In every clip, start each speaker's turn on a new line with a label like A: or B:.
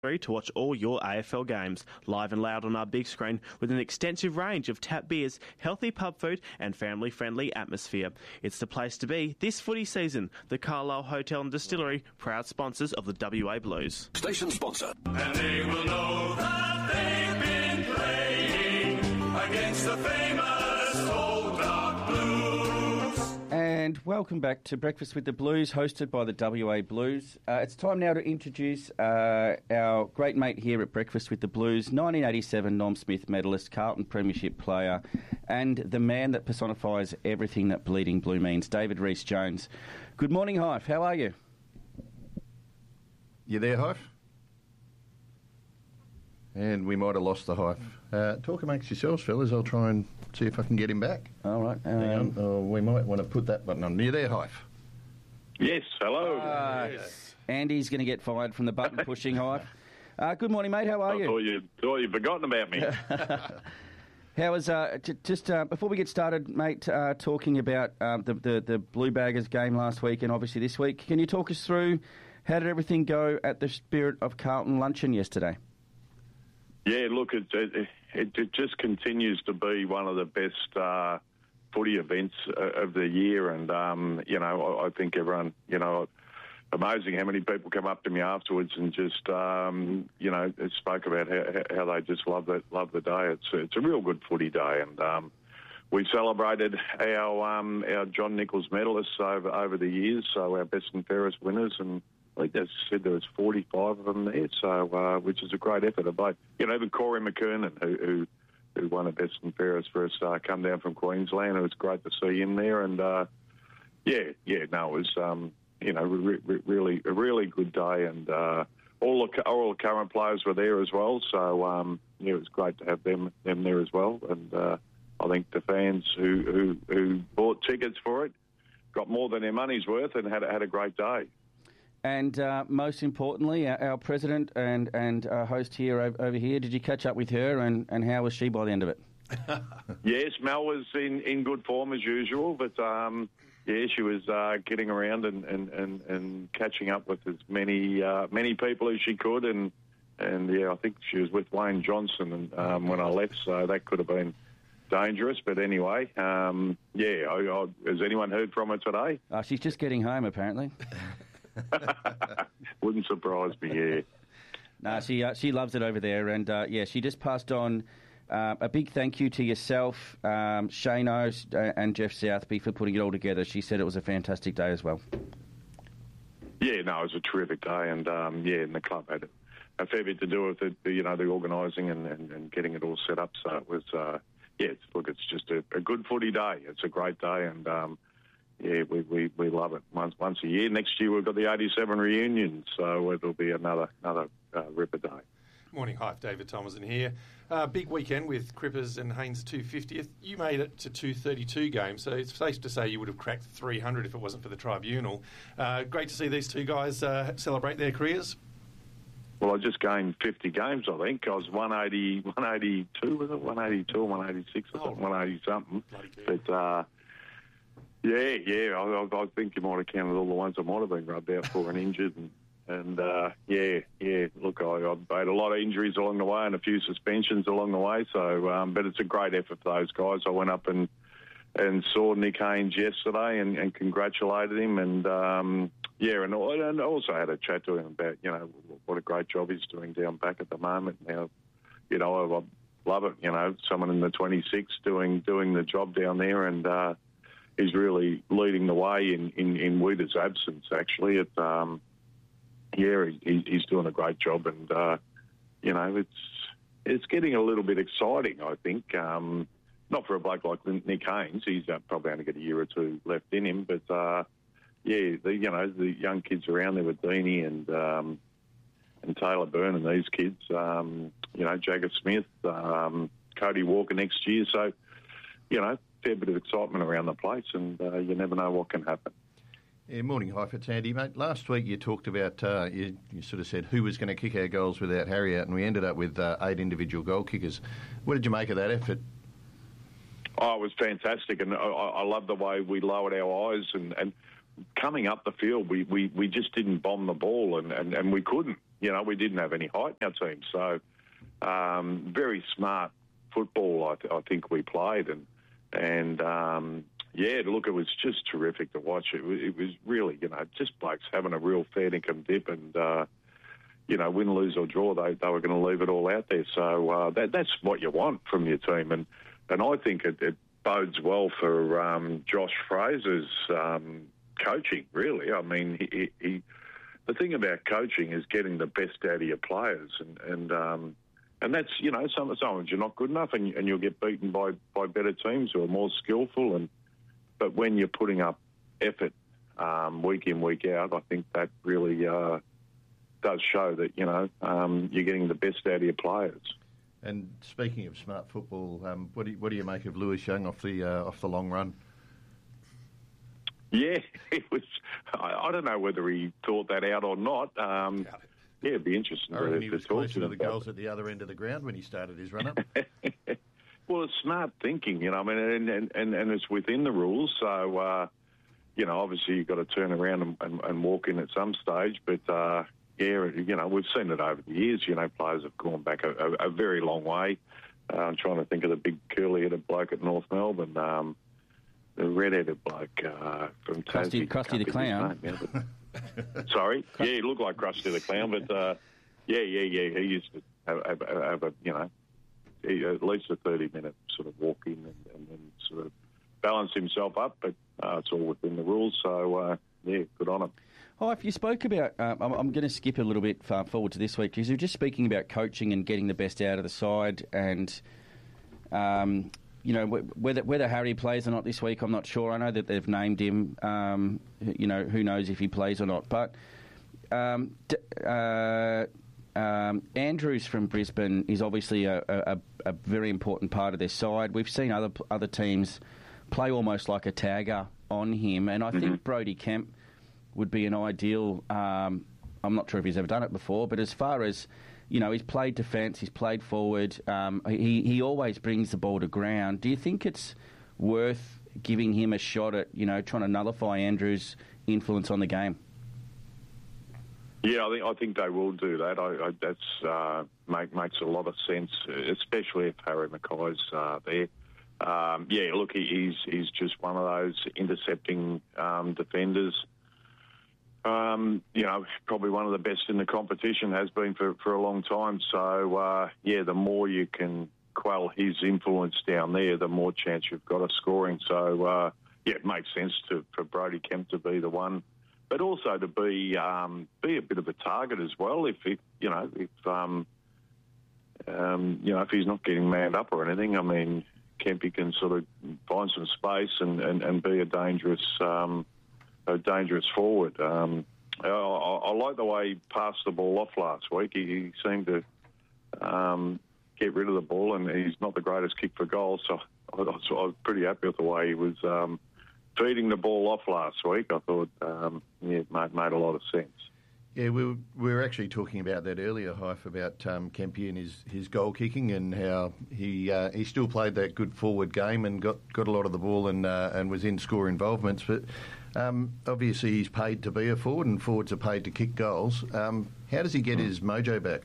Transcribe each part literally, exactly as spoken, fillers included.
A: to watch all your A F L games, live and loud on our big screen with an extensive range of tap beers, healthy pub food and family-friendly atmosphere. It's the place to be this footy season. The Carlisle Hotel and Distillery, proud sponsors of the W A Blues.
B: Station sponsor.
C: And they will know that they've been playing against the famous Old Dark Blues.
D: And welcome back to Breakfast with the Blues, hosted by the W A Blues. Uh, it's time now to introduce uh, our great mate here at Breakfast with the Blues, nineteen eighty-seven Norm Smith medalist, Carlton Premiership player, and the man that personifies everything that bleeding blue means, David Rhys-Jones. Good morning, Hyfe. How are you?
E: You there, Hyfe? And we might have lost the Hyfe. Uh, talk amongst yourselves, fellas. I'll try and see if I can get him back.
D: All right. Um,
E: Hang on. Oh, we might want to put that button on. Are you there, Hyfe?
F: Yes, hello.
D: Uh, yes. Andy's going to get fired from the button pushing, Hyfe. Uh, good morning, mate. How are
F: I
D: you?
F: thought, you, thought you'd forgotten about me.
D: How was, uh, t- just uh, before we get started, mate, uh, talking about um, the, the, the Blue Baggers game last week and obviously this week, can you talk us through how did everything go at the Spirit of Carlton luncheon yesterday?
F: Yeah, look, it, it, it, it just continues to be one of the best uh, footy events of the year. And, um, you know, I, I think everyone, you know, amazing how many people come up to me afterwards and just, um, you know, spoke about how, how they just love the, love the day. It's, it's a real good footy day. And um, we celebrated our um, our John Nichols medalists over, over the years, so our best and fairest winners. And I think they said there was forty-five of them there, so uh, which is a great effort. About, you know, even Corey McKernan, who, who who won a best and fairest for us, uh, come down from Queensland. It was great to see him there, and uh, yeah, yeah, no, it was um, you know re- re- really a really good day, and uh, all the all the current players were there as well. So um, yeah, it was great to have them them there as well, and uh, I think the fans who, who who bought tickets for it got more than their money's worth and had had a great day.
D: And uh, most importantly, our, our president and and uh, host here over here, did you catch up with her, and, and how was she by the end of it?
F: Yes, Mel was in, in good form as usual, but um, yeah, she was uh, getting around and, and, and, and catching up with as many uh, many people as she could, and and yeah, I think she was with Wayne Johnson and, um, when I left, so that could have been dangerous. But anyway, um, yeah, I, I, has anyone heard from her today?
D: Uh, she's just getting home, apparently.
F: Wouldn't surprise me, yeah.
D: No, she uh, she loves it over there, and uh, yeah, she just passed on uh, a big thank you to yourself, um, Shano, uh, and Jeff Southby for putting it all together. She said it was a fantastic day as well.
F: Yeah, no, it was a terrific day, and um, yeah, and the club had a fair bit to do with it, you know, the organising and, and, and getting it all set up. So it was, uh, yeah, it's, look, it's just a, a good footy day. It's a great day, and um, yeah, we, we, we love it once once a year. Next year we've got the eighty-seven reunion, so it'll be another another uh, ripper day.
G: Morning, Hyfe. David Thomason here. Uh, big weekend with Crippers and Haynes two fiftieth. You made it to two thirty-two games, so it's safe to say you would have cracked three hundred if it wasn't for the tribunal. Uh, great to see these two guys uh, celebrate their careers.
F: Well, I just gained fifty games, I think. I was one eighty, one eighty-two, was it? one eighty-two or one eighty-six or something, oh, one eighty something. But, uh, yeah, yeah, I, I think you might have counted all the ones I might have been rubbed out for and injured. And, and uh, yeah, yeah, look, I, I had a lot of injuries along the way and a few suspensions along the way. So, um, but it's a great effort for those guys. I went up and, and saw Nick Haynes yesterday and, and congratulated him. And, um, yeah, and, and also had a chat to him about, you know, what a great job he's doing down back at the moment. Now, you know, I, I love it, you know, someone in the twenty-six doing doing the job down there, and uh, he's really leading the way in, in, in Weeder's absence, actually. It, um, yeah, he, he's doing a great job, and, uh, you know, it's it's getting a little bit exciting, I think. Um, not for a bloke like Nick Haynes. He's uh, probably only got a year or two left in him, but... Uh, Yeah, the, you know, the young kids around there with Deanie and um, and Taylor Byrne and these kids, um, you know, Jagger Smith, um, Cody Walker next year. So, you know, fair bit of excitement around the place, and uh, you never know what can happen.
E: Yeah, morning, Hyfe. It's Andy, mate. Last week you talked about, uh, you, you sort of said who was going to kick our goals without Harry out, and we ended up with uh, eight individual goal kickers. What did you make of that effort?
F: Oh, it was fantastic, and I, I love the way we lowered our eyes and... and coming up the field, we, we, we just didn't bomb the ball, and, and, and we couldn't. you know, we didn't have any height in our team. So um, very smart football, I, th- I think we played. And, and um, yeah, look, it was just terrific to watch. It was, it was really, you know, just blokes having a real fair income dip and, uh, you know, win, lose or draw, they, they were going to leave it all out there. So uh, that, that's what you want from your team. And, and I think it, it bodes well for um, Josh Fraser's um, coaching, really. I mean, he, he, the thing about coaching is getting the best out of your players. And, and, um, and that's, you know, some, sometimes you're not good enough and, and you'll get beaten by, by better teams who are more skillful. And But when you're putting up effort um, week in, week out, I think that really uh, does show that, you know, um, you're getting the best out of your players.
E: And speaking of smart football, um, what do you, what do you make of Lewis Young off the uh, off the long run?
F: Yeah, it was. I, I don't know whether he thought that out or not. Um, yeah, it'd be interesting.
E: I reckon
F: to,
E: he
F: to
E: was
F: talk
E: closer
F: to
E: to
F: him
E: the
F: about
E: goals at the other end of the ground when he started his run up.
F: Well, it's smart thinking, you know. I mean, and and, and, and it's within the rules, so uh, you know, obviously you've got to turn around and, and, and walk in at some stage, but. Uh, Yeah, you know, we've seen it over the years. You know, players have gone back a, a, a very long way. Uh, I'm trying to think of the big curly-headed bloke at North Melbourne, um, the red-headed bloke uh, from
D: Krusty,
F: Tassie.
D: Krusty the Clown.
F: Name, yeah, but, sorry? Yeah, he looked like Krusty the Clown, but uh, yeah, yeah, yeah, he used to have, have, have a, you know, he, at least a thirty-minute sort of walk in and, and then sort of balance himself up, but uh, it's all within the rules, so, uh, yeah, good on him.
D: Oh, if you spoke about, um, I'm, I'm going to skip a little bit far forward to this week because you're just speaking about coaching and getting the best out of the side, and um, you know whether whether Harry plays or not this week, I'm not sure. I know that they've named him. Um, you know, who knows if he plays or not? But um, d- uh, um, Andrews from Brisbane is obviously a, a, a very important part of their side. We've seen other other teams play almost like a tagger on him, and I mm-hmm. think Brody Kemp would be an ideal, um, I'm not sure if he's ever done it before, but as far as, you know, he's played defence, he's played forward, um, he, he always brings the ball to ground. Do you think it's worth giving him a shot at, you know, trying to nullify Andrews' influence on the game?
F: Yeah, I think I think they will do that. I, I, that's uh, make, makes a lot of sense, especially if Harry Mackay's uh, there. Um, yeah, look, he, he's he's just one of those intercepting um, defenders. Um, you know, probably one of the best in the competition, has been for, for a long time. So, uh, yeah, the more you can quell his influence down there, the more chance you've got of scoring. So, uh, yeah, it makes sense to, for Brody Kemp to be the one, but also to be um, be a bit of a target as well. If, if you know, if um, um, you know, if he's not getting manned up or anything, I mean, Kempy can sort of find some space and, and, and be a dangerous. Um, A dangerous forward. Um, I, I, I like the way he passed the ball off last week. He, he seemed to um, get rid of the ball, and he's not the greatest kick for goal. So I, I was pretty happy with the way he was um, feeding the ball off last week. I thought um, yeah, it made, made a lot of sense.
E: Yeah, we were, we were actually talking about that earlier, Hyfe, about um, Kempy and his, his goal kicking and how he uh, he still played that good forward game and got, got a lot of the ball and uh, and was in score involvements. But um, obviously he's paid to be a forward and forwards are paid to kick goals. Um, how does he get mm. his mojo back?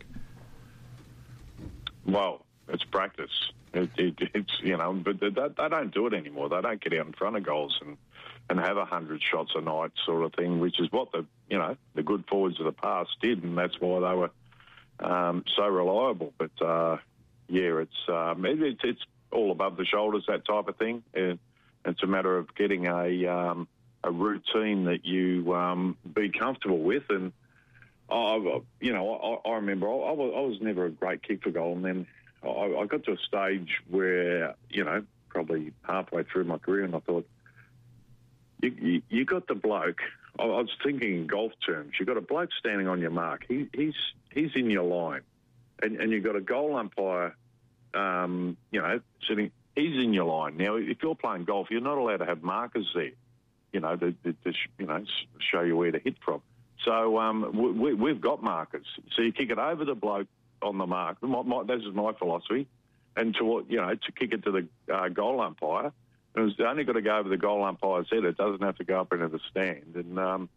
F: Well, it's practice. It, it, it's, you know, but they, they don't do it anymore. They don't get out in front of goals and, and have a hundred shots a night sort of thing, which is what the, you know, the good forwards of the past did, and that's why they were um, so reliable. But, uh, yeah, it's, um, it, it's it's all above the shoulders, that type of thing. And it's a matter of getting a um, a routine that you um, be comfortable with. And, I, you know, I, I remember I, I, was, I was never a great kick for goal, and then I, I got to a stage where, you know, probably halfway through my career, and I thought, you, you, you got the bloke. I, I was thinking in golf terms. You got a bloke standing on your mark. He, he's he's in your line, and and you've got a goal umpire, um, you know, sitting. He's in your line. Now, if you're playing golf, you're not allowed to have markers there, you know, to, to, to you know show you where to hit from. So um, we, we've got markers. So you kick it over the bloke on the mark. My, my, this is my philosophy, and to you know to kick it to the uh, goal umpire. It's only got to go over the goal umpire's head. It doesn't have to go up into the stand. And um,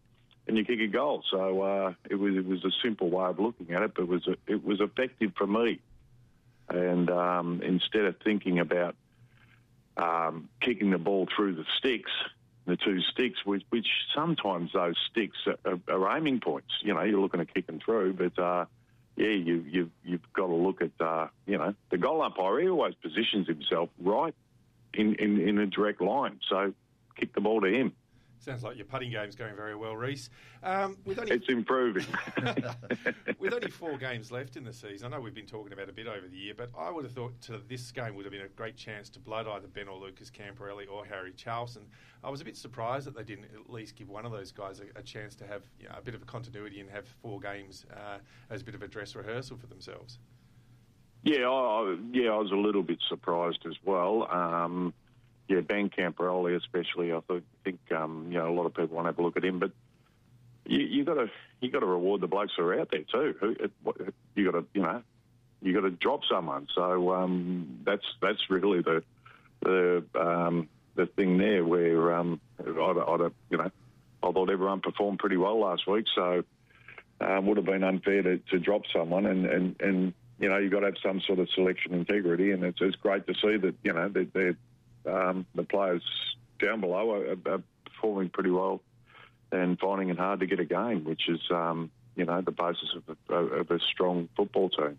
F: and you kick a goal. So uh, it was it was a simple way of looking at it, but it was it was effective for me. And um, instead of thinking about um, kicking the ball through the sticks, the two sticks, which, which sometimes those sticks are, are aiming points. You know, you're looking at kicking through, but uh, yeah, you, you've you've got to look at uh, you know, the goal umpire. He always positions himself right in, in, in a direct line, so kick the ball to him.
G: Sounds like your putting game's going very well, Reece. Um, with only,
F: it's improving.
G: With only four games left in the season, I know we've been talking about a bit over the year, but I would have thought to this game would have been a great chance to blood either Ben or Lucas Camporelli or Harry Charlson. I was a bit surprised that they didn't at least give one of those guys a, a chance to have you know, a bit of a continuity and have four games uh, as a bit of a dress rehearsal for themselves.
F: Yeah, I, yeah, I was a little bit surprised as well. Um, Yeah, Ben Camporelli especially. I th- think um, you know a lot of people want to have a look at him, but you, you got to you got to reward the blokes who are out there too. Who, it, you got to you know you got to drop someone. So um, that's that's really the the um, the thing there. Where um, I, I, you know I thought everyone performed pretty well last week, so um, would have been unfair to, to drop someone. And, and, and you know you got to have some sort of selection integrity, and it's, it's great to see that you know they're, they're Um, the players down below are, are performing pretty well and finding it hard to get a game, which is, um, you know, the basis of a, of a strong football team.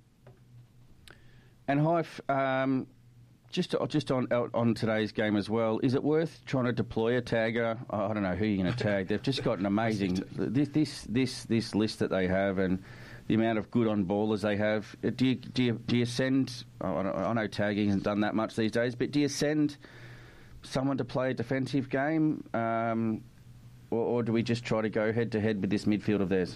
D: And Hyfe, um, just just on on today's game as well, is it worth trying to deploy a tagger? I don't know who you're going to tag. They've just got an amazing this this this this list that they have, and the amount of good on ballers they have. Do you do you, do you send? I, don't, I know tagging hasn't done that much these days, but do you send someone to play a defensive game, um, or, or do we just try to go head to head with this midfield of theirs?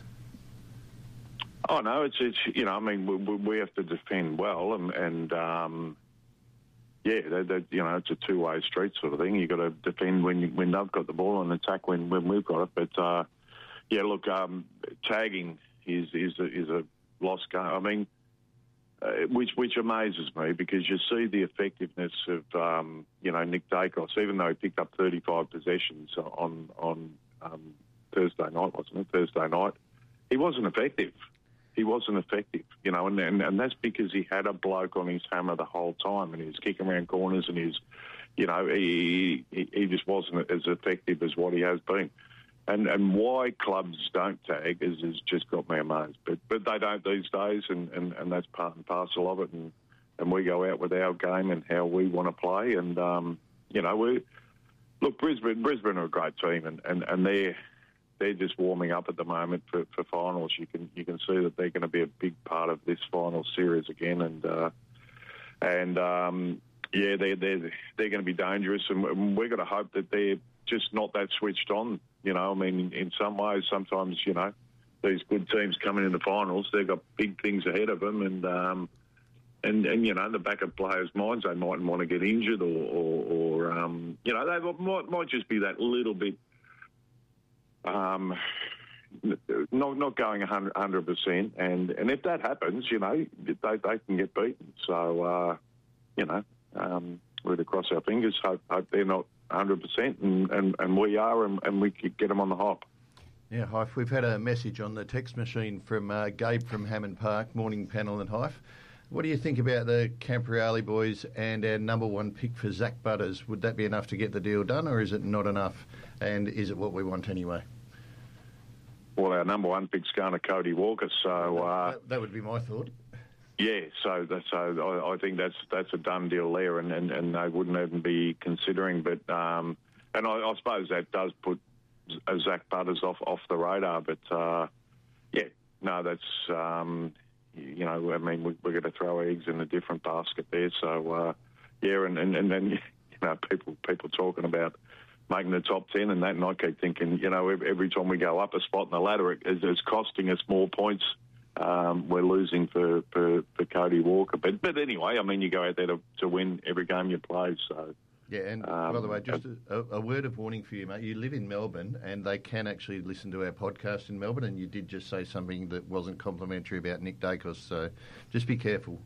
F: Oh no, it's it's you know I mean we, we have to defend well, and, and um, yeah, they, they, you know it's a two way street sort of thing. You got to defend when you, when they've got the ball and attack when, when we've got it. But uh, yeah, look, um, tagging is is a, is a lost game. I mean, uh, which which amazes me because you see the effectiveness of um, you know Nick Dacos, even though he picked up thirty-five possessions on on um, Thursday night, wasn't it? Thursday night, he wasn't effective. He wasn't effective, you know, and, and and that's because he had a bloke on his hammer the whole time, and he was kicking around corners, and he's, you know, he he, he just wasn't as effective as what he has been. And and why clubs don't tag is, is just got me amazed. But but they don't these days, and, and, and that's part and parcel of it. And, and we go out with our game and how we want to play. And, um, you know, we look, Brisbane Brisbane are a great team, and, and, and they're, they're just warming up at the moment for, for finals. You can you can see that they're going to be a big part of this final series again. And, uh, and um, yeah, they're, they're, they're going to be dangerous. And we're going to hope that they're just not that switched on. You know, I mean, in some ways, sometimes, you know, these good teams coming in the finals, they've got big things ahead of them. And, um, and, and you know, in the back of players' minds, they mightn't want to get injured or, or, or um, you know, they might, might just be that little bit, um, not not going one hundred percent. And, and if that happens, you know, they, they can get beaten. So, uh, you know, um, we'd cross our fingers, hope, hope they're not one hundred percent, and, and, and we are, and, and we could get them on the hop.
E: Yeah, Hyfe, we've had a message on the text machine from uh, Gabe from Hammond Park, morning panel and Hyfe. What do you think about the Camporelli boys and our number one pick for Zach Butters? Would that be enough to get the deal done, or is it not enough? And is it what we want anyway?
F: Well, our number one pick's going to Cody Walker, so... Uh,
E: that, that would be my thought.
F: Yeah, so that's, so I, I think that's that's a done deal there, and, and, and they wouldn't even be considering. But um, and I, I suppose that does put Zach Butters off off the radar. But uh, yeah, no, that's um, you know, I mean, we, we're going to throw eggs in a different basket there. So uh, yeah, and, and and then you know, people people talking about making the top ten and that, and I keep thinking, you know, every, every time we go up a spot in the ladder, it, it's costing us more points. Um, we're losing for, for, for Cody Walker. But but anyway, I mean, you go out there to, to win every game you play. So
E: yeah, and
F: um,
E: by the way, just a, a word of warning for you, mate. You live in Melbourne, and they can actually listen to our podcast in Melbourne, and you did just say something that wasn't complimentary about Nick Dacos, so just be careful.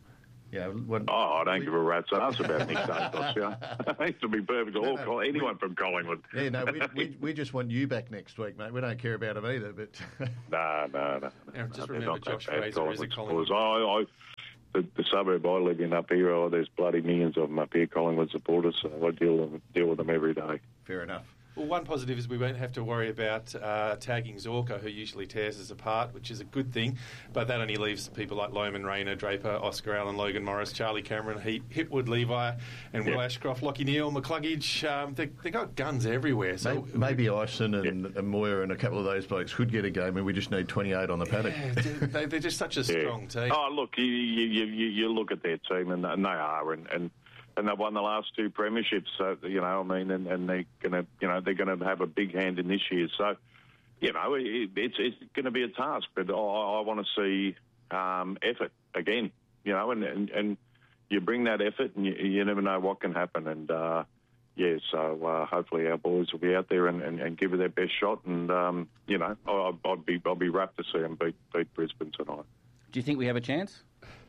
E: Yeah, what,
F: Oh, I don't give a rat's ass about Nick Daicos. Yeah. He's to be perfect.
E: No,
F: All
E: no,
F: Col- anyone
E: we-
F: from Collingwood.
E: Yeah, no, we, we, we just want you back next week, mate. We don't care about him either, but...
F: No, no, no.
G: Yeah, just
F: They're
G: remember
F: not that
G: Josh
F: bad,
G: Fraser is a
F: Collingwood
G: Collingwood.
F: supporters. I, I, the, the suburb I live in up here, oh, there's bloody millions of them up here, Collingwood supporters, so I deal with them, deal with them every day.
E: Fair enough.
G: Well, one positive is we won't have to worry about uh, tagging Zorko, who usually tears us apart, which is a good thing. But that only leaves people like Loman, Rayner, Draper, Oscar Allen, Logan Morris, Charlie Cameron, Heat, Hipwood, Levi, and Will
F: Yep. Ashcroft,
G: Lockie Neal, McCluggage. Um, they they got guns everywhere. So
E: Maybe, maybe Ison and, and Moyer and a couple of those blokes could get a game, and we just need twenty-eight on the paddock.
G: yeah, they, they're just such a
F: Yeah.
G: strong team.
F: Oh, look, you, you, you, you look at their team, and, and they are, and, and and they've won the last two premierships. So you know, I mean, and, and they're gonna, you know, they're going to have a big hand in this year. So, you know, it, it's it's going to be a task, but I, I want to see um, effort again. You know, and, and and you bring that effort, and you, you never know what can happen. And uh, yeah, so uh, hopefully our boys will be out there and, and, and give it their best shot. And um, you know, I, I'd be I'd be rapt to see them beat beat Brisbane tonight.
D: Do you think we have a chance?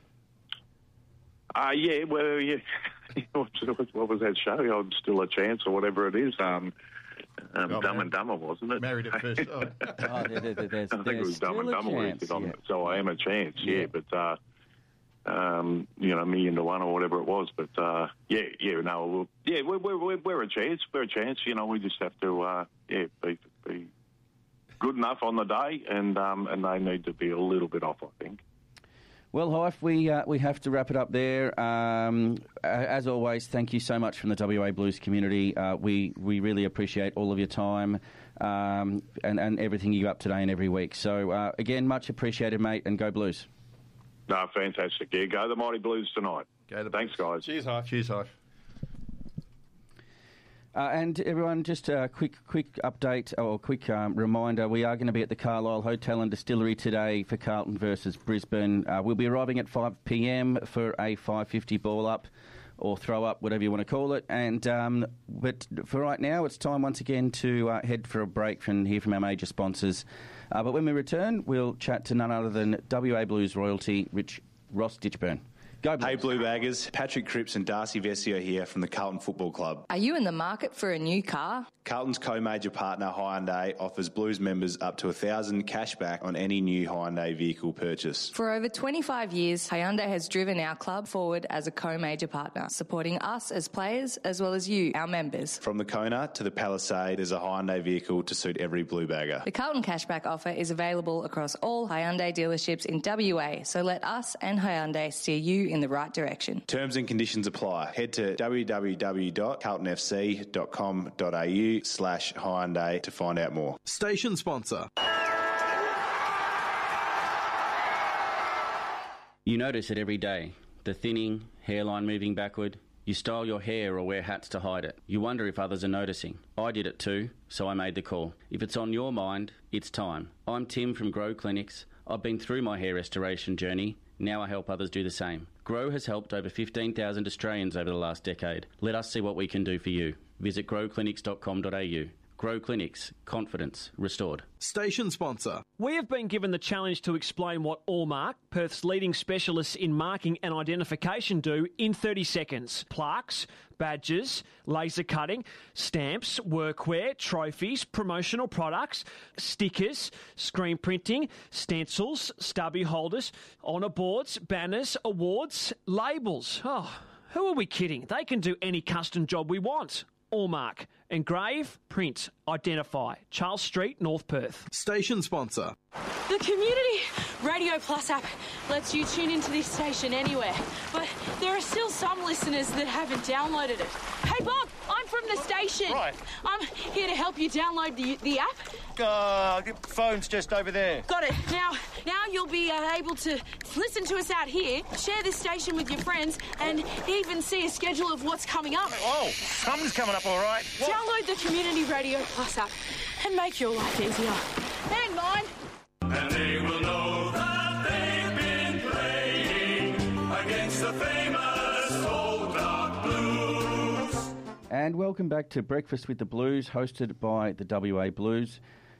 F: Uh, yeah, well, yeah. what, what was that show? Oh, Still a Chance or whatever it is. Um, um,
E: Oh,
F: Dumb
E: Mar-
F: and Dumber, wasn't it?
E: Married at first. Oh.
D: Oh, there, there, there, there's,
F: I think
D: there's
F: it was Dumb
D: still
F: and
D: a
F: Dumber where he
D: chance.
F: did on
D: yeah.
F: So I Am a Chance, yeah.
D: Yeah.
F: But, uh, um, you know, million to one or whatever it was. But, uh, yeah, yeah, no, we'll, yeah, we're, we're, we're a chance. We're a chance. You know, we just have to, uh, yeah, be, be good enough on the day, and um, and they need to be a little bit off, I think.
D: Well, Hyfe, we uh, we have to wrap it up there. Um, as always, thank you so much from the W A Blues community. Uh, we we really appreciate all of your time um, and and everything you up today and every week. So uh, again, much appreciated, mate, and go Blues.
F: No, fantastic. Yeah, go the Mighty Blues tonight.
E: Go the
F: Thanks, guys.
G: Cheers, Hyfe.
E: Cheers, Hyfe.
D: Uh, and everyone, just a quick quick update or quick um, reminder, we are going to be at the Carlisle Hotel and Distillery today for Carlton versus Brisbane. Uh, we'll be arriving at five p m for a five fifty ball up or throw up, whatever you want to call it. And um, But for right now, it's time once again to uh, head for a break and hear from our major sponsors. Uh, but when we return, we'll chat to none other than W A Blues royalty, Rich Ross Ditchburn. Go Blues.
B: Hey Blue Baggers, Patrick Cripps and Darcy Vesio here from the Carlton Football Club.
H: Are you in the market for a new car?
B: Carlton's co-major partner Hyundai offers Blues members up to one thousand dollars cash back on any new Hyundai vehicle purchase.
H: For over twenty-five years, Hyundai has driven our club forward as a co-major partner, supporting us as players as well as you, our members.
B: From the Kona to the Palisade, there's a Hyundai vehicle to suit every Blue Bagger.
H: The Carlton cashback offer is available across all Hyundai dealerships in W A, so let us and Hyundai steer you in the right direction.
B: Terms and conditions apply. Head to w w w dot carlton f c dot com dot a u slash Hyundai to find out more.
I: Station sponsor.
D: You notice it every day. The thinning, hairline moving backward. You style your hair or wear hats to hide it. You wonder if others are noticing. I did it too, so I made the call. If it's on your mind, it's time. I'm Tim from Grow Clinics. I've been through my hair restoration journey. Now I help others do the same. Grow has helped over fifteen thousand Australians over the last decade. Let us see what we can do for you. Visit grow clinics dot com dot a u. Grow Clinics. Confidence restored.
I: Station sponsor.
J: We have been given the challenge to explain what Allmark, Perth's leading specialists in marking and identification, do in thirty seconds. Plaques, badges, laser cutting, stamps, workwear, trophies, promotional products, stickers, screen printing, stencils, stubby holders, honour boards, banners, awards, labels. Oh, who are we kidding? They can do any custom job we want. Allmark. Engrave, print, identify. Charles Street, North Perth.
I: Station sponsor.
K: The Community Radio Plus app lets you tune into this station anywhere, but there are still some listeners that haven't downloaded it. Hey Bob, I'm from the station.
L: Right.
K: I'm here to help you download the the app.
L: Uh, the phone's just over there.
K: Got it. Now, now you'll be uh, able to listen to us out here, share this station with your friends, and even see a schedule of what's coming up.
L: Oh, something's coming up, all right. What?
K: Download the Community Radio Plus app and make your life easier. And mine.
C: And they will know that they've been playing against the famous Old Dark Blues.
D: And welcome back to Breakfast with the Blues, hosted by the W A Blues.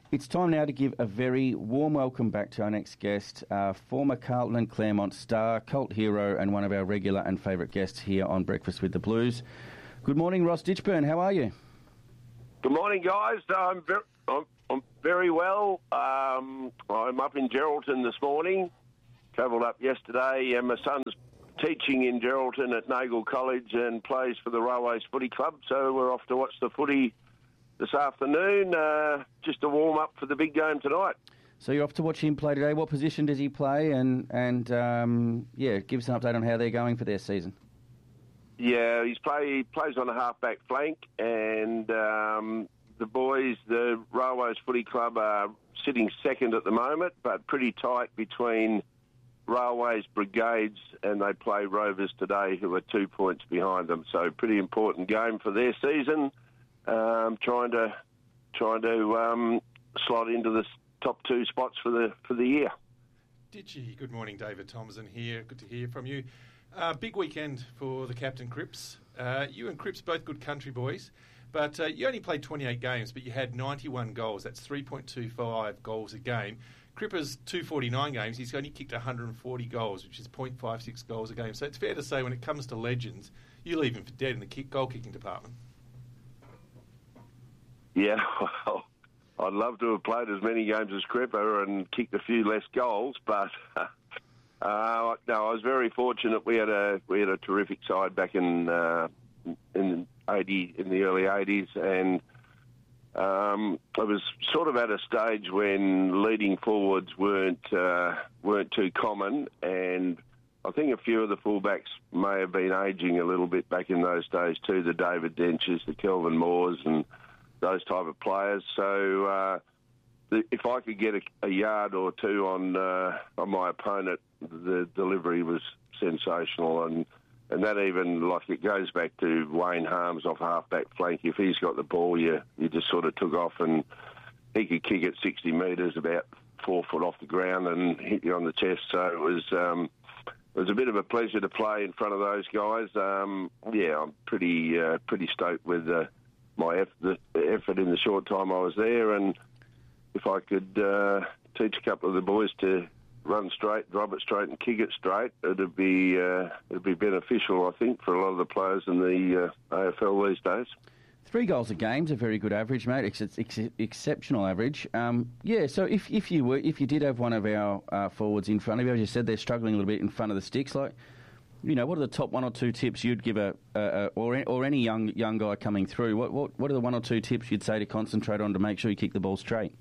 D: It's time now to give a very warm welcome back to our next guest, uh, former Carlton and Claremont star, cult hero, and one of our regular and favourite guests here on Breakfast with the Blues. Good morning, Ross Ditchburn. How are you?
M: Good morning, guys. I'm very, I'm, I'm very well. Um, I'm up in Geraldton this morning. Travelled up yesterday, and my son's teaching in Geraldton at Nagle College and plays for the Railways Footy Club. So we're off to watch the footy this afternoon, uh, just to warm up for the big game tonight.
D: So you're off to watch him play today. What position does he play? And, and um, yeah, give us an update on how they're going for their season.
M: Yeah, he's play, he plays on the half-back flank, and um, the boys, the Railways Footy Club, are sitting second at the moment, but pretty tight between Railways, Brigades, and they play Rovers today, who are two points behind them. So pretty important game for their season. Um, trying to trying to um, slot into the top two spots for the for the year.
G: Ditchy, good morning, David Thomason here. Good to hear from you. Uh, big weekend for the captain Cripps. Uh, you and Cripps both good country boys, but uh, you only played twenty-eight games, but you had ninety-one goals. That's three point two five goals a game. Cripper's two forty-nine games, he's only kicked one hundred forty goals, which is zero point five six goals a game. So it's fair to say when it comes to legends, you leave him for dead in the kick, goal-kicking department.
M: Yeah, well, I'd love to have played as many games as Cripper and kicked a few less goals, but uh, no, I was very fortunate. We had a we had a terrific side back in uh, in eighty in the early eighties, and um, I was sort of at a stage when leading forwards weren't uh, weren't too common, and I think a few of the fullbacks may have been ageing a little bit back in those days too. The David Denches, the Kelvin Moores, and those type of players. So uh, the, if I could get a, a yard or two on uh, on my opponent, the delivery was sensational. And, and that even, like, it goes back to Wayne Harms off half-back flank. If he's got the ball, you, you just sort of took off, and he could kick it sixty metres, about four foot off the ground, and hit you on the chest. So it was... Um, It was a bit of a pleasure to play in front of those guys. Um, yeah, I'm pretty uh, pretty stoked with uh, my eff- the effort in the short time I was there, and if I could uh, teach a couple of the boys to run straight, drop it straight, and kick it straight, it'd be uh, it'd be beneficial, I think, for a lot of the players in the uh, A F L these days.
D: Three goals a game's a very good average, mate. It's, it's ex- exceptional average. Um, yeah. So if, if you were if you did have one of our uh, forwards in front of you, as you said, they're struggling a little bit in front of the sticks. Like, you know, what are the top one or two tips you'd give a, a, a or or any young young guy coming through? What what what are the one or two tips you'd say to concentrate on to make sure you kick the ball straight?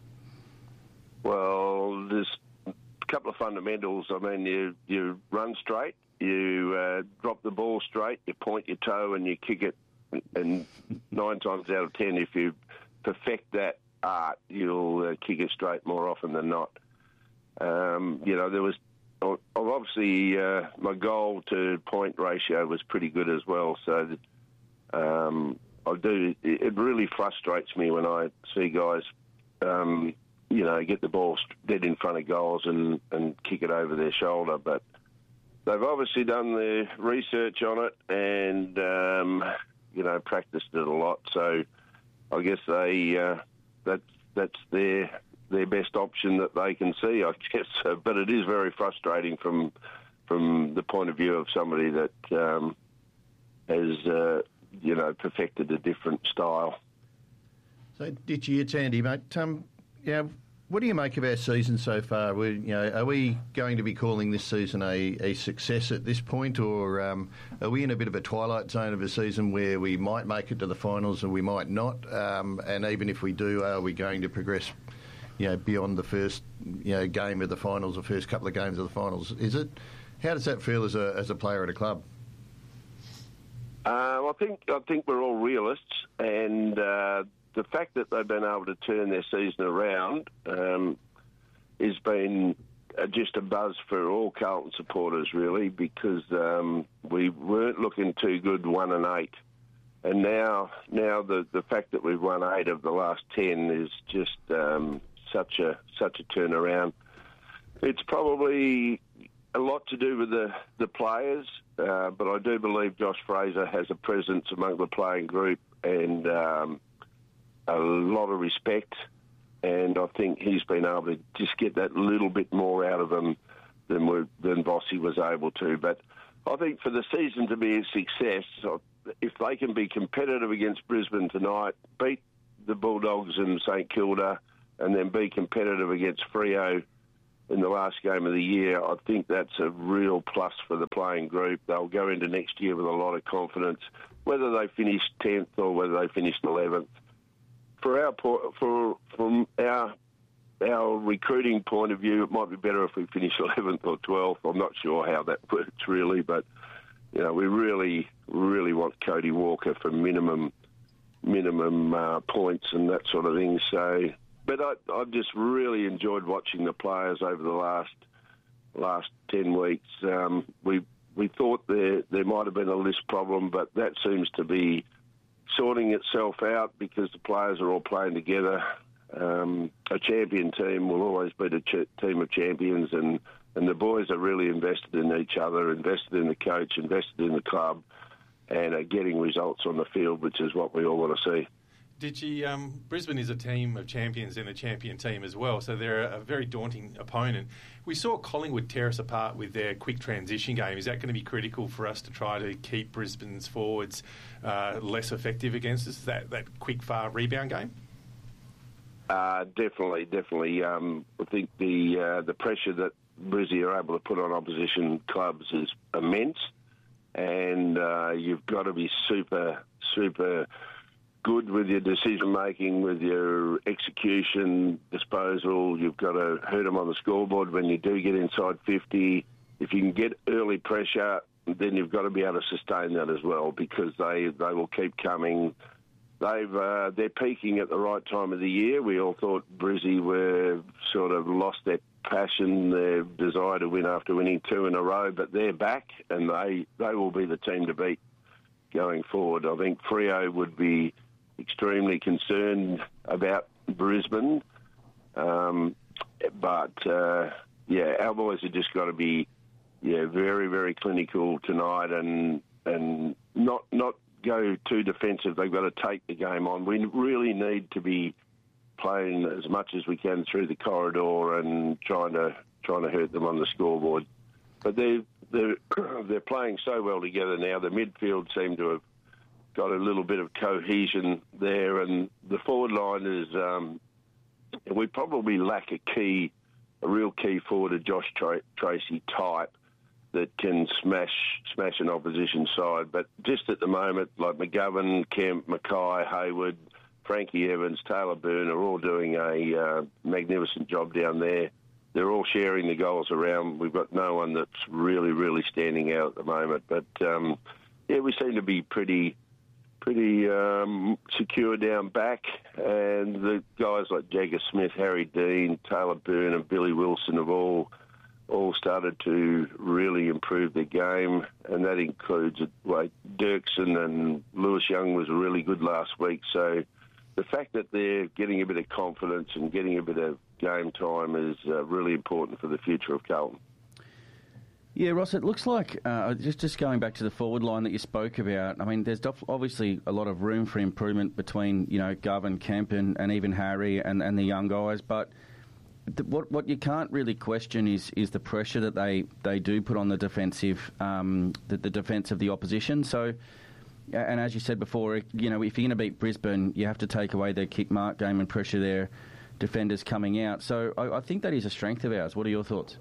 M: Well, there's a couple of fundamentals. I mean, you you run straight, you uh, drop the ball straight, you point your toe, and you kick it. And nine times out of ten, if you perfect that art, you'll uh, kick it straight more often than not. Um, you know, there was obviously uh, my goal to point ratio was pretty good as well. So um, I do. It really frustrates me when I see guys, um, you know, get the ball dead in front of goals and, and kick it over their shoulder. But they've obviously done the research on it and. Um, you know, practiced it a lot. So I guess they uh, that's that's their their best option that they can see, I guess. Uh, but it is very frustrating from from the point of view of somebody that um, has uh, you know perfected a different style.
E: So, Ditchy, it's Andy, mate. Um, yeah. What do you make of our season so far? We, you know, are we going to be calling this season a, a success at this point, or um, are we in a bit of a twilight zone of a season where we might make it to the finals and we might not? Um, and even if we do, are we going to progress, you know, beyond the first, you know, game of the finals, or first couple of games of the finals? Is it? How does that feel as a as a player at a club?
M: Uh, I think I think we're all realists, and. Uh, The fact that they've been able to turn their season around um, has been uh, just a buzz for all Carlton supporters, really, because um, we weren't looking too good, one and eight, and now now the the fact that we've won eight of the last ten is just um, such a such a turnaround. It's probably a lot to do with the the players, uh, but I do believe Josh Fraser has a presence among the playing group and. Um, A lot of respect, and I think he's been able to just get that little bit more out of them than we, than Bossy was able to. But I think for the season to be a success, if they can be competitive against Brisbane tonight, beat the Bulldogs and St Kilda, and then be competitive against Freo in the last game of the year, I think that's a real plus for the playing group. They'll go into next year with a lot of confidence, whether they finish tenth or whether they finish eleventh. For our for from our our recruiting point of view, it might be better if we finish eleventh or twelfth. I'm not sure how that works really, but you know, we really really want Cody Walker for minimum minimum uh, points and that sort of thing. So. But I, I've just really enjoyed watching the players over the last last ten weeks. Um, we we thought there there might have been a list problem, but that seems to be sorting itself out because the players are all playing together. Um, a champion team will always be a ch- team of champions, and, and the boys are really invested in each other, invested in the coach, invested in the club, and are getting results on the field, which is what we all want to see.
G: Did you, um, Brisbane is a team of champions and a champion team as well, so they're a very daunting opponent. We saw Collingwood tear us apart with their quick transition game. Is that going to be critical for us to try to keep Brisbane's forwards uh, less effective against us, that, that quick, far rebound game?
M: Uh, definitely, definitely. Um, I think the uh, the pressure that Brizzy are able to put on opposition clubs is immense, and uh, you've got to be super, super good with your decision-making, with your execution, disposal. You've got to hurt them on the scoreboard when you do get inside fifty. If you can get early pressure, then you've got to be able to sustain that as well, because they, they will keep coming. They've, uh, they're peaking at the right time of the year. We all thought Brizzy were sort of lost their passion, their desire to win after winning two in a row, but they're back, and they, they will be the team to beat going forward. I think Freo would be extremely concerned about Brisbane. Um, but, uh, yeah, our boys have just got to be yeah, very, very clinical tonight and and not not go too defensive. They've got to take the game on. We really need to be playing as much as we can through the corridor and trying to trying to hurt them on the scoreboard. But they're, they're, they're playing so well together now. The midfield seem to have got a little bit of cohesion there, and the forward line is, um, we probably lack a key, a real key forward, a Josh Tra- Tracy type that can smash smash an opposition side. But just at the moment, like McGovern, Kemp, Mackay, Hayward, Frankie Evans, Taylor Byrne are all doing a uh, magnificent job down there. They're all sharing the goals around. We've got no one that's really, really standing out at the moment. But, um, yeah, we seem to be pretty... pretty um, secure down back, and the guys like Jagger Smith, Harry Dean, Taylor Byrne and Billy Wilson have all all started to really improve their game, and that includes like Dirksen, and Lewis Young was really good last week. So the fact that they're getting a bit of confidence and getting a bit of game time is uh, really important for the future of Carlton.
D: Yeah, Ross, it looks like, uh, just just going back to the forward line that you spoke about, I mean, there's obviously a lot of room for improvement between, you know, Gov and Kemp and, and even Harry and, and the young guys, but the, what what you can't really question is is the pressure that they, they do put on the defensive, um, the, the defence of the opposition. So, and as you said before, you know, if you're going to beat Brisbane, you have to take away their kick mark game and pressure their defenders coming out. So I, I think that is a strength of ours. What are your thoughts?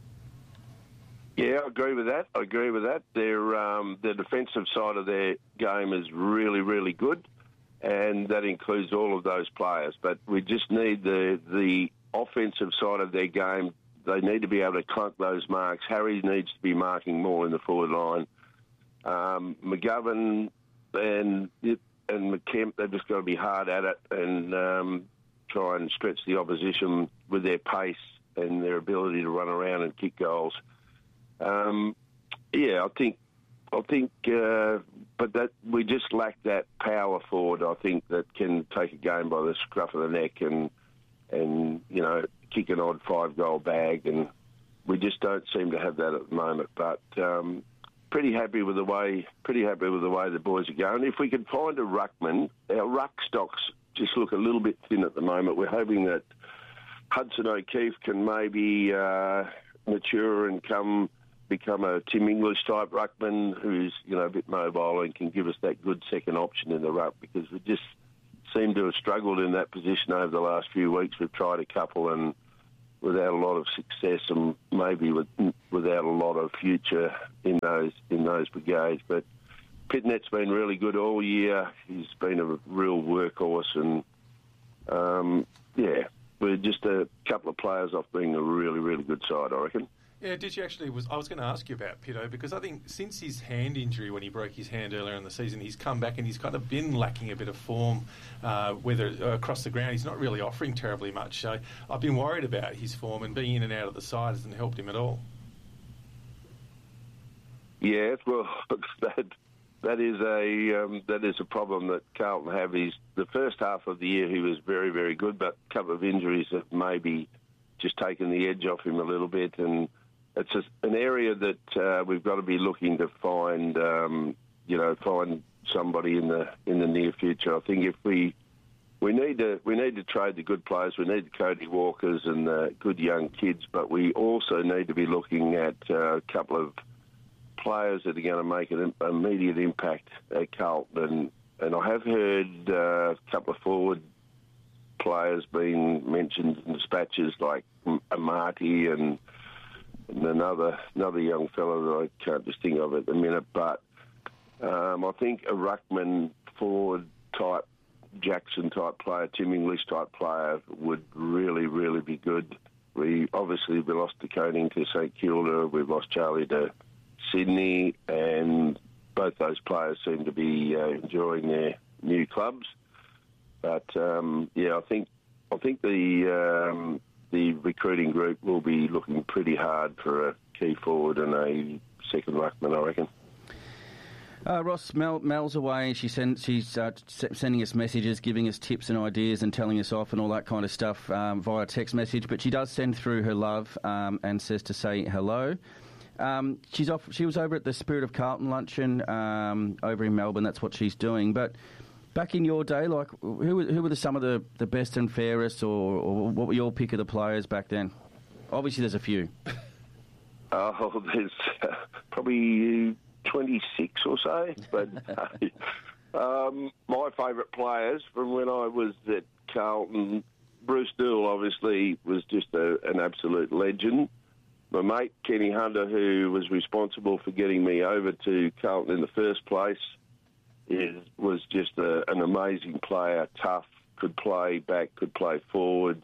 M: Yeah, I agree with that. I agree with that. Their um, the defensive side of their game is really, really good, and that includes all of those players. But we just need the the offensive side of their game. They need to be able to clunk those marks. Harry needs to be marking more in the forward line. Um, McGovern and and McKemp, they've just got to be hard at it and um, try and stretch the opposition with their pace and their ability to run around and kick goals. Um, yeah, I think, I think, uh, but that we just lack that power forward. I think that can take a game by the scruff of the neck and and you know kick an odd five goal bag, and we just don't seem to have that at the moment. But um, pretty happy with the way, pretty happy with the way the boys are going. If we could find a ruckman, our ruck stock's just look a little bit thin at the moment. We're hoping that Hudson O'Keefe can maybe uh, mature and come become a Tim English type ruckman who's, you know, a bit mobile and can give us that good second option in the ruck, because we just seem to have struggled in that position over the last few weeks. We've tried a couple and without a lot of success, and maybe with, without a lot of future in those in those brigades. But Pitnet's been really good all year. He's been a real workhorse, and um, yeah, we're just a couple of players off being a really, really good side, I reckon.
G: Yeah, did you actually? Was I was going to ask you about Pitto, because I think since his hand injury when he broke his hand earlier in the season, he's come back and he's kind of been lacking a bit of form, uh, whether uh, across the ground. He's not really offering terribly much. So I've been worried about his form, and being in and out of the side hasn't helped him at all.
M: Yeah, well, that that is a um, that is a problem that Carlton have. Is the first half of the year he was very, very good, but a couple of injuries have maybe just taken the edge off him a little bit, and it's just an area that uh, we've got to be looking to find, um, you know, find somebody in the in the near future. I think if we we need to we need to trade the good players, we need the Cody Walkers and the good young kids, but we also need to be looking at uh, a couple of players that are going to make an immediate impact at Carlton. And, and I have heard uh, a couple of forward players being mentioned in dispatches, like Amati and and another another young fellow that I can't just think of at the minute. But um, I think a ruckman forward type, Jackson type player, Tim English type player would really, really be good. We obviously we lost to Koning to St Kilda, we've lost Charlie to Sydney, and both those players seem to be uh, enjoying their new clubs. But um, yeah, I think I think the um, the recruiting group will be looking pretty hard for a key forward and a second ruckman, I reckon.
D: Uh, Ross, Mel, Mel's away. She send, she's uh, sending us messages, giving us tips and ideas and telling us off and all that kind of stuff um, via text message. But she does send through her love um, and says to say hello. Um, she's off. She was over at the Spirit of Carlton luncheon um, over in Melbourne. That's what she's doing. But back in your day, like who were, who were the, some of the, the best and fairest, or, or what were your pick of the players back then? Obviously, there's a few.
M: Oh, there's uh, probably twenty-six or so. But um, my favourite players from when I was at Carlton, Bruce Dool obviously was just a, an absolute legend. My mate, Kenny Hunter, who was responsible for getting me over to Carlton in the first place, is, was just a, an amazing player, tough, could play back, could play forward.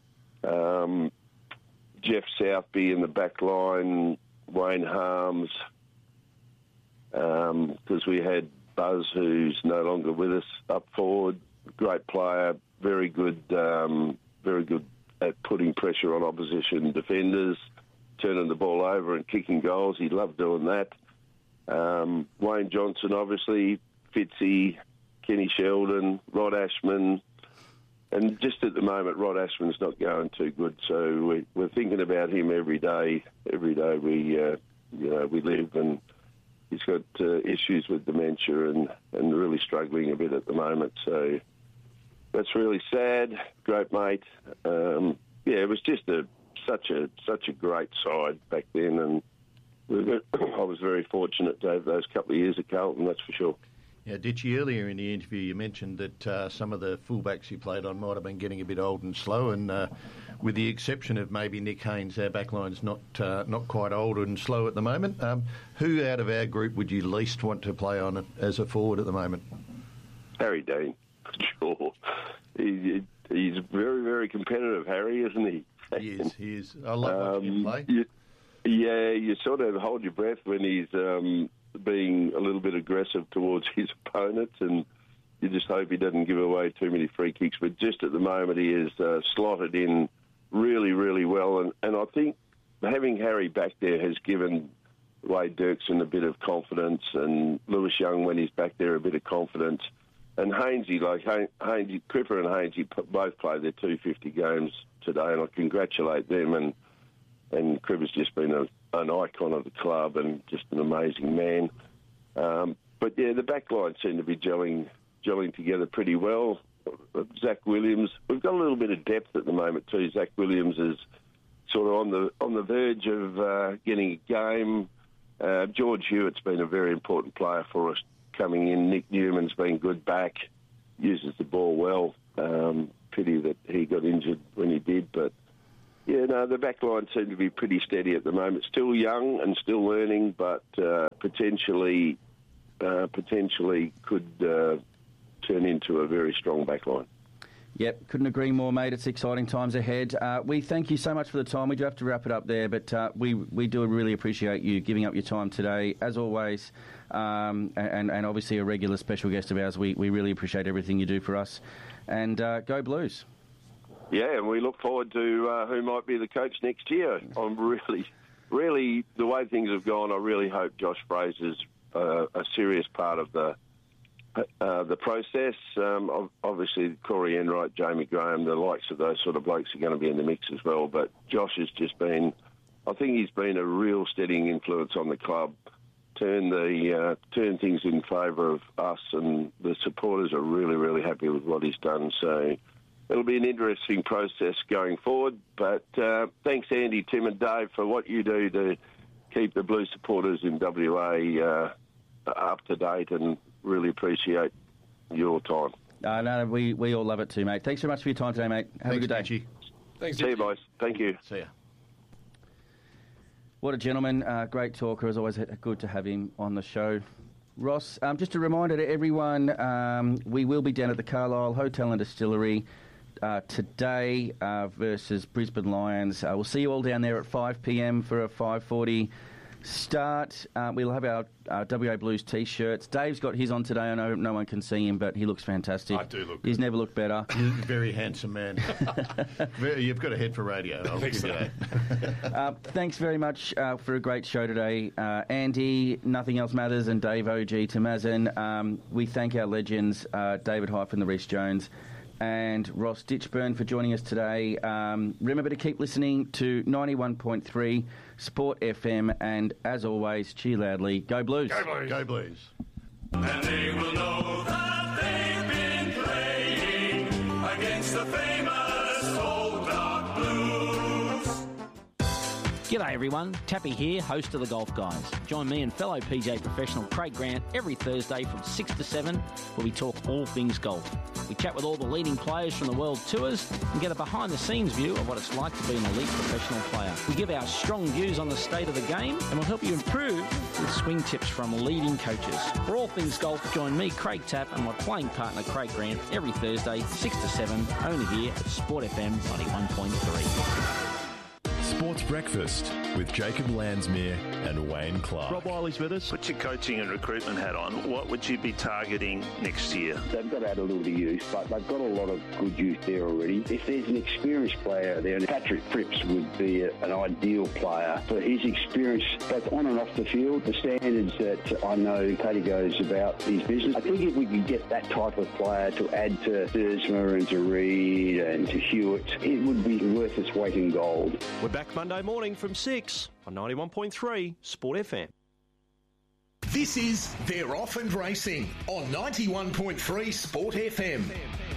M: Um, Jeff Southby in the back line, Wayne Harms, because um, we had Buzz, who's no longer with us, up forward. Great player, very good, um, very good at putting pressure on opposition defenders, turning the ball over and kicking goals. He loved doing that. Um, Wayne Johnson, obviously, Fitzy, Kenny Sheldon, Rod Ashman, and just at the moment, Rod Ashman's not going too good, so we, we're thinking about him every day. Every day we, uh, you know, we live, and he's got uh, issues with dementia and, and really struggling a bit at the moment. So that's really sad. Great mate. Um, yeah, it was just a such a such a great side back then, and we were, I was very fortunate to have those couple of years at Carlton, that's for sure.
E: Yeah, Ditchy, earlier in the interview you mentioned that uh, some of the fullbacks he played on might have been getting a bit old and slow, and uh, with the exception of maybe Nick Haynes, our backline's not uh, not quite old and slow at the moment. Um, who out of our group would you least want to play on as a forward at the moment?
M: Harry Dean, sure. He, he's very, very competitive, Harry, isn't he?
E: He is, he is. I love watching um, him play.
M: You, yeah, you sort of hold your breath when he's um, being a little bit aggressive towards his opponents, and you just hope he doesn't give away too many free kicks. But just at the moment, he is uh, slotted in really, really well. And, and I think having Harry back there has given Wade Dirksen a bit of confidence, and Lewis Young, when he's back there, a bit of confidence. And Hainsey, like Hainsey, Cripper and Hainsey both played their two hundred fifty games today, and I congratulate them. And and Cripper's just been a, an icon of the club and just an amazing man. Um, but yeah, the back line seemed to be gelling gelling together pretty well. Zach Williams. We've got a little bit of depth at the moment too. Zach Williams is sort of on the on the verge of uh, getting a game. Uh, George Hewitt's been a very important player for us coming in. Nick Newman's been good back, uses the ball well. Um, pity that he got injured when he did, but yeah, no, the back line seem to be pretty steady at the moment. Still young and still learning, but uh, potentially uh, potentially could uh, turn into a very strong back line.
D: Yep, couldn't agree more, mate. It's exciting times ahead. Uh, we thank you so much for the time. We do have to wrap it up there, but uh, we we do really appreciate you giving up your time today, as always, um, and, and obviously a regular special guest of ours. We, we really appreciate everything you do for us. And uh, go Blues.
M: Yeah, and we look forward to uh, who might be the coach next year. I'm really, really, the way things have gone, I really hope Josh Fraser's uh, a serious part of the Uh, the process. Um, obviously, Corey Enright, Jamie Graham, the likes of those sort of blokes are going to be in the mix as well. But Josh has just been, I think he's been a real steadying influence on the club. Turn the uh, turn things in favour of us, and the supporters are really, really happy with what he's done. So it'll be an interesting process going forward. But uh, thanks, Andy, Tim, and Dave, for what you do to keep the Blue supporters in W A uh, up to date, and really appreciate your time.
D: Uh, no, we, we all love it too, mate. Thanks so much for your time today, mate. Have
E: Thanks,
D: a good day.
E: Richie.
G: Thanks,
M: See you, boys. Thank you.
E: See ya.
D: What a gentleman. Uh, great talker. It's always good to have him on the show. Ross, um, just a reminder to everyone, um, we will be down at the Carlisle Hotel and Distillery uh, today uh, versus Brisbane Lions. Uh, we'll see you all down there at five p m for a five forty start. Uh, we'll have our uh, W A Blues T-shirts. Dave's got his on today. I know no one can see him, but he looks fantastic.
G: I do look
D: He's
G: good.
D: never looked better.
E: He's a very handsome man. Very, you've got a head for radio. I'll give you that.
D: uh, thanks very much uh, for a great show today. Uh, Andy, Nothing Else Matters, and Dave O G Tamazin. Um, we thank our legends, uh, David Hyphen, the Reece Jones, and Ross Ditchburn for joining us today. Um, remember to keep listening to ninety-one point three Sport F M, and as always, cheer loudly. Go Blues.
G: Go Blues.
E: Go Blues.
C: And they will know that they've been playing against the famous Old Dark Blues.
N: G'day everyone, Tappy here, host of The Golf Guys. Join me and fellow P G A professional Craig Grant every Thursday from six to seven, where we talk all things golf. We chat with all the leading players from the world tours and get a behind-the-scenes view of what it's like to be an elite professional player. We give our strong views on the state of the game and will help you improve with swing tips from leading coaches. For all things golf, join me, Craig Tapp, and my playing partner Craig Grant every Thursday, six to seven, only here at Sport F M ninety-one point three.
O: Sports Breakfast with Jacob Landsmere and Wayne Clark.
A: Rob Wiley's with us.
P: Put your coaching and recruitment hat on. What would you be targeting next year?
Q: They've got to add a little to youth, but they've got a lot of good youth there already. If there's an experienced player there, Patrick Cripps would be a, an ideal player for his experience, both on and off the field, the standards that I know Paddy goes about his business. I think if we could get that type of player to add to Dersma and to Reed and to Hewitt, it would be worth its weight in gold.
R: We're back Monday morning from six on ninety-one point three Sport F M.
S: This is They're Off and Racing on ninety-one point three Sport F M.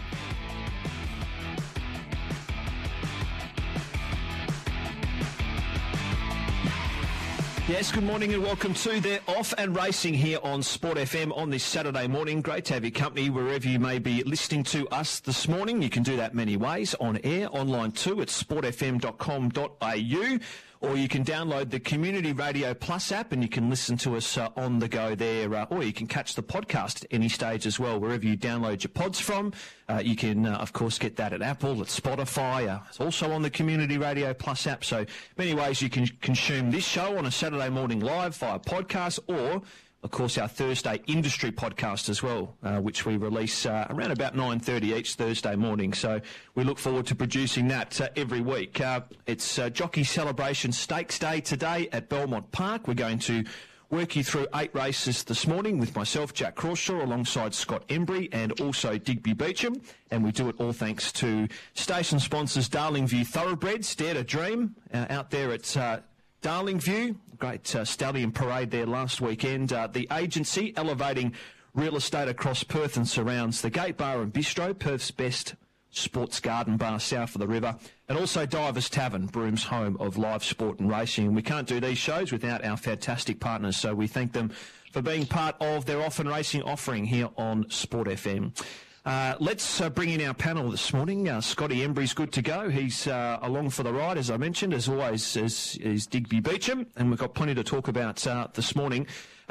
R: Yes, good morning and welcome to They're Off and Racing here on Sport F M on this Saturday morning. Great to have your company wherever you may be listening to us this morning. You can do that many ways, on air, online too, at sport f m dot com dot a u. Or you can download the Community Radio Plus app and you can listen to us uh, on the go there. Uh, or you can catch the podcast at any stage as well, wherever you download your pods from. Uh, you can, uh, of course, get that at Apple, at Spotify. Uh, it's also on the Community Radio Plus app. So many ways you can consume this show on a Saturday morning live via podcast, or of course, our Thursday industry podcast as well, uh, which we release uh, around about nine thirty each Thursday morning. So we look forward to producing that uh, every week. Uh, it's uh, Jockey Celebration Stakes Day today at Belmont Park. We're going to work you through eight races this morning with myself, Jack Crawshaw, alongside Scott Embry and also Digby Beecham. And we do it all thanks to station sponsors Darlingview Thoroughbreds, Dare to Dream, uh, out there at Uh, Darlingview, great uh, stallion parade there last weekend. Uh, the agency elevating real estate across Perth and surrounds, the Gate Bar and Bistro, Perth's best sports garden bar south of the river, and also Divers Tavern, Broom's home of live sport and racing. We can't do these shows without our fantastic partners, so we thank them for being part of their Off and Racing offering here on Sport F M. Uh, let's uh, bring in our panel this morning. Uh, Scotty Embry's good to go. He's uh, along for the ride, as I mentioned, as always, is, is Digby Beecham, and we've got plenty to talk about uh, this morning.